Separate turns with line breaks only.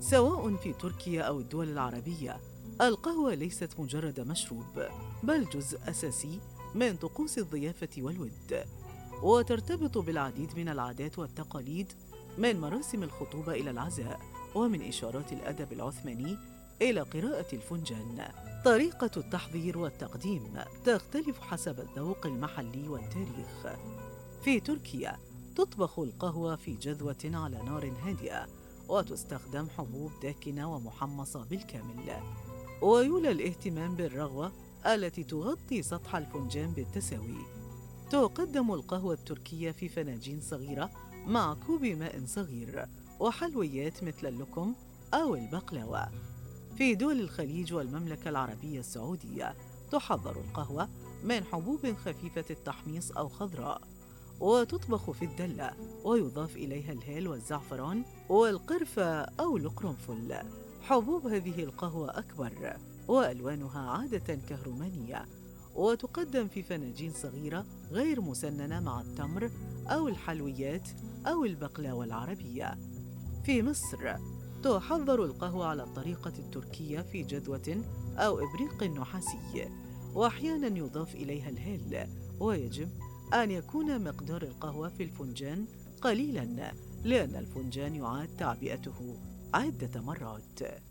سواء في تركيا أو الدول العربية، القهوة ليست مجرد مشروب، بل جزء أساسي من طقوس الضيافة والود، وترتبط بالعديد من العادات والتقاليد، من مراسم الخطوبة إلى العزاء، ومن إشارات الأدب العثماني إلى قراءة الفنجان. طريقة التحضير والتقديم تختلف حسب الذوق المحلي والتاريخ. في تركيا تطبخ القهوة في جذوة على نار هادئة، وتستخدم حبوب داكنة ومحمصة بالكامل، ويولى الاهتمام بالرغوة التي تغطي سطح الفنجان بالتساوي. تقدم القهوة التركية في فناجين صغيرة مع كوب ماء صغير وحلويات مثل اللكم أو البقلاوة. في دول الخليج والمملكة العربية السعودية تحضر القهوة من حبوب خفيفة التحميص أو خضراء، وتطبخ في الدلة، ويضاف إليها الهيل والزعفران والقرفة أو القرنفل. حبوب هذه القهوة أكبر، وألوانها عادة كهرمانية، وتقدم في فناجين صغيرة غير مسننة مع التمر أو الحلويات أو البقلاوة العربية. في مصر تحضر القهوة على الطريقة التركية في جدوة أو إبريق نحاسي، وأحياناً يضاف إليها الهيل، ويجب أن يكون مقدار القهوة في الفنجان قليلاً، لأن الفنجان يعاد تعبئته عدة مرات.